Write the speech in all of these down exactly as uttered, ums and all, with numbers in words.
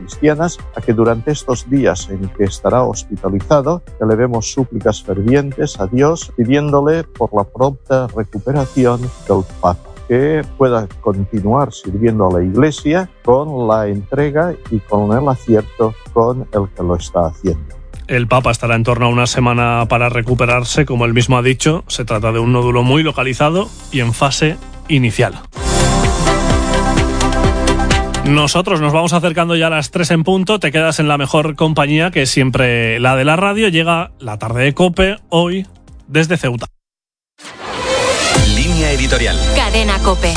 cristianas, a que durante estos días en que estará hospitalizado elevemos súplicas fervientes a Dios pidiéndole por la pronta recuperación del Papa, que pueda continuar sirviendo a la Iglesia con la entrega y con el acierto con el que lo está haciendo. El Papa estará en torno a una semana para recuperarse, como él mismo ha dicho. Se trata de un nódulo muy localizado y en fase inicial. Nosotros nos vamos acercando ya a las tres en punto. Te quedas en la mejor compañía, que es siempre la de la radio. Llega la tarde de COPE, hoy desde Ceuta. Línea editorial. Cadena COPE.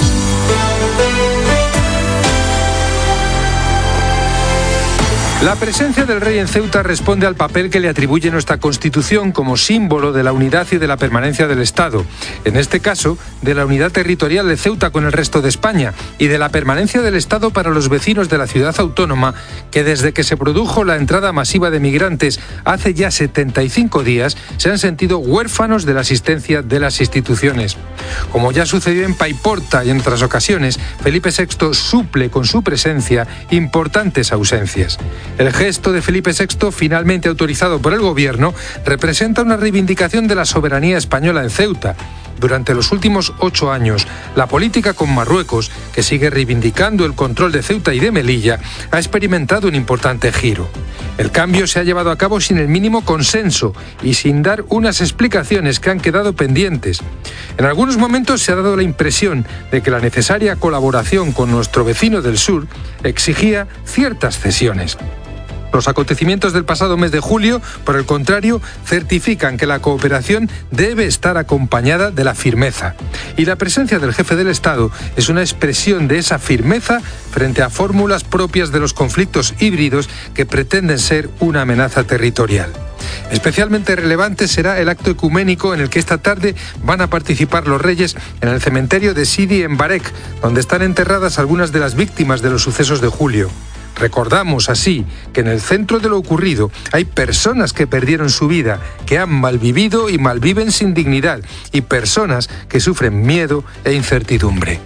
La presencia del rey en Ceuta responde al papel que le atribuye nuestra Constitución como símbolo de la unidad y de la permanencia del Estado. En este caso, de la unidad territorial de Ceuta con el resto de España y de la permanencia del Estado para los vecinos de la ciudad autónoma, que desde que se produjo la entrada masiva de migrantes hace ya setenta y cinco días, se han sentido huérfanos de la asistencia de las instituciones. Como ya sucedió en Paiporta y en otras ocasiones, Felipe sexto suple con su presencia importantes ausencias. El gesto de Felipe sexto, finalmente autorizado por el gobierno, representa una reivindicación de la soberanía española en Ceuta. Durante los últimos ocho años, la política con Marruecos, que sigue reivindicando el control de Ceuta y de Melilla, ha experimentado un importante giro. El cambio se ha llevado a cabo sin el mínimo consenso y sin dar unas explicaciones que han quedado pendientes. En algunos momentos se ha dado la impresión de que la necesaria colaboración con nuestro vecino del sur exigía ciertas cesiones. Los acontecimientos del pasado mes de julio, por el contrario, certifican que la cooperación debe estar acompañada de la firmeza. Y la presencia del jefe del Estado es una expresión de esa firmeza frente a fórmulas propias de los conflictos híbridos que pretenden ser una amenaza territorial. Especialmente relevante será el acto ecuménico en el que esta tarde van a participar los reyes en el cementerio de Sidi en Barek, donde están enterradas algunas de las víctimas de los sucesos de julio. Recordamos así que en el centro de lo ocurrido hay personas que perdieron su vida, que han malvivido y malviven sin dignidad, y personas que sufren miedo e incertidumbre.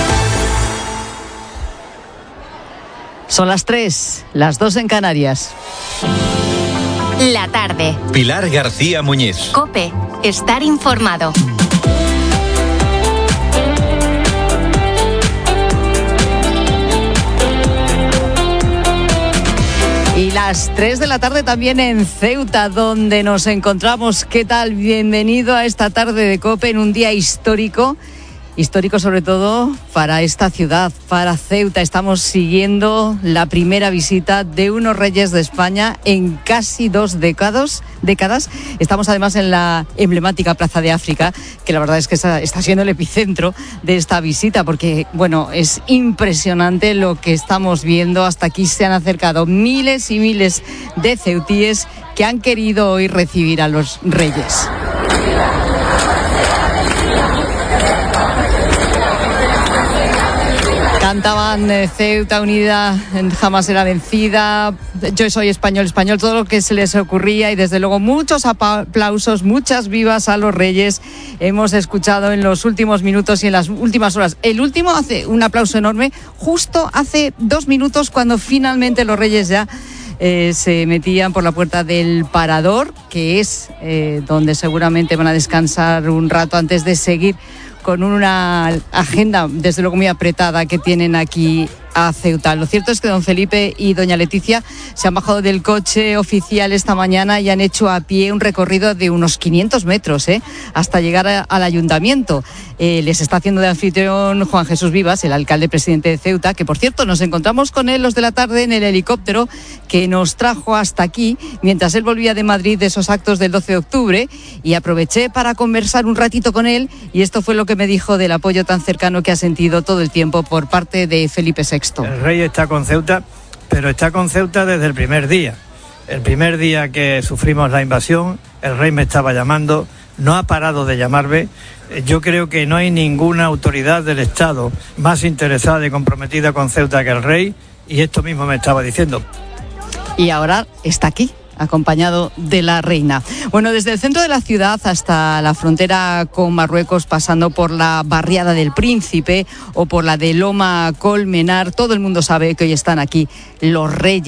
Son las tres, las dos en Canarias. La tarde. Pilar García Muñiz. COPE. Estar informado. Y las tres de la tarde también en Ceuta, donde nos encontramos. ¿Qué tal? Bienvenido a esta tarde de COPE en un día histórico. Histórico sobre todo para esta ciudad, para Ceuta. Estamos siguiendo la primera visita de unos reyes de España en casi dos décadas. décadas. Estamos además en la emblemática Plaza de África, que la verdad es que está, está siendo el epicentro de esta visita, porque bueno, es impresionante lo que estamos viendo. Hasta aquí se han acercado miles y miles de ceutíes que han querido hoy recibir a los reyes. Cantaban eh, Ceuta unida, jamás será vencida, yo soy español, español, todo lo que se les ocurría, y desde luego muchos aplausos, muchas vivas a los reyes. Hemos escuchado en los últimos minutos y en las últimas horas. El último hace un aplauso enorme, justo hace dos minutos, cuando finalmente los reyes ya Eh, se metían por la puerta del Parador, que es eh, donde seguramente van a descansar un rato antes de seguir con una agenda, desde luego, muy apretada que tienen aquí a Ceuta. Lo cierto es que don Felipe y doña Leticia se han bajado del coche oficial esta mañana y han hecho a pie un recorrido de unos quinientos metros, ¿eh? hasta llegar a, al ayuntamiento. Eh, les está haciendo de anfitrión Juan Jesús Vivas, el alcalde presidente de Ceuta, que por cierto nos encontramos con él los de la tarde en el helicóptero que nos trajo hasta aquí mientras él volvía de Madrid de esos actos del doce de octubre, y aproveché para conversar un ratito con él, y esto fue lo que me dijo del apoyo tan cercano que ha sentido todo el tiempo por parte de Felipe sexto. El rey está con Ceuta, pero está con Ceuta desde el primer día. El primer día que sufrimos la invasión, el rey me estaba llamando, no ha parado de llamarme. Yo creo que no hay ninguna autoridad del Estado más interesada y comprometida con Ceuta que el rey, y esto mismo me estaba diciendo. Y ahora está aquí, acompañado de la reina. Bueno, desde el centro de la ciudad hasta la frontera con Marruecos, pasando por la barriada del Príncipe o por la de Loma Colmenar, todo el mundo sabe que hoy están aquí los reyes.